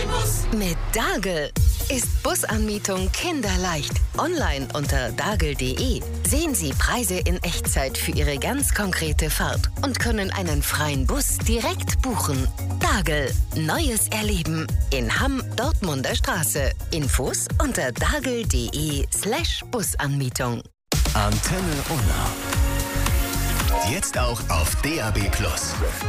Mit Dagel ist Busanmietung kinderleicht. Online unter dagel.de sehen Sie Preise in Echtzeit für Ihre ganz konkrete Fahrt und können einen freien Bus direkt buchen. Dagel, neues Erleben in Hamm, Dortmunder Straße. Infos unter dagel.de/Busanmietung. Antenne Unna. Jetzt auch auf DAB+.